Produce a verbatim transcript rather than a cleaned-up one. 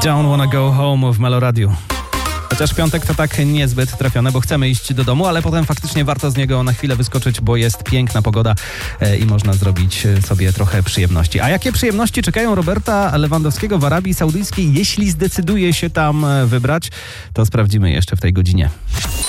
Don't Wanna Go Home w Meloradiu. Chociaż piątek to tak niezbyt trafione, bo chcemy iść do domu, ale potem faktycznie warto z niego na chwilę wyskoczyć, bo jest piękna pogoda i można zrobić sobie trochę przyjemności. A jakie przyjemności czekają Roberta Lewandowskiego w Arabii Saudyjskiej, jeśli zdecyduje się tam wybrać? To sprawdzimy jeszcze w tej godzinie.